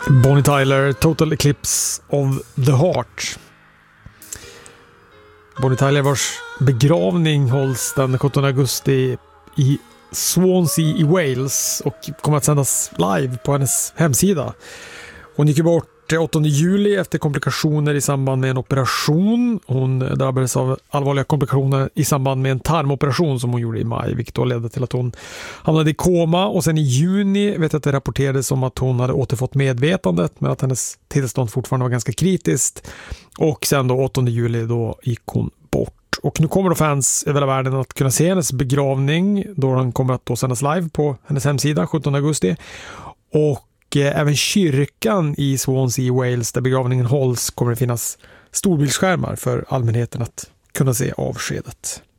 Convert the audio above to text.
Bonnie Tyler, Total Eclipse of the Heart. Bonnie Tyler vars begravning hålls den 17 augusti i Swansea i Wales och kommer att sändas live på hennes hemsida. Hon gick ju bort 8 juli efter komplikationer i samband med en operation. Hon drabbades av allvarliga komplikationer i samband med en tarmoperation som hon gjorde i maj, vilket då ledde till att hon hamnade i koma. Och sen i juni vet jag att det rapporterades om att hon hade återfått medvetandet, men att hennes tillstånd fortfarande var ganska kritiskt. Och sen då 8 juli då gick hon bort. Och nu kommer då fans över hela världen att kunna se hennes begravning, då den kommer att då sändas live på hennes hemsida 17 augusti. Och även kyrkan i Swansea i Wales där begravningen hålls kommer det finnas storbildsskärmar för allmänheten att kunna se avskedet.